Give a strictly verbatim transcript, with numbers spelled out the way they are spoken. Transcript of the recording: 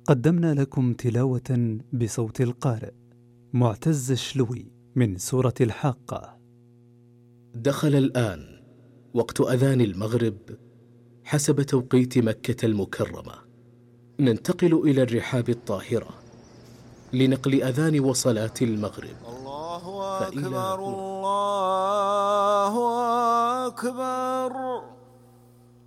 قدمنا لكم تلاوة بصوت القارئ معتز الشلوي من سورة الحاقة. دخل الآن وقت أذان المغرب حسب توقيت مكة المكرمة. ننتقل إلى الرحاب الطاهرة لنقل أذان وصلاة المغرب. الله أكبر الله أكبر.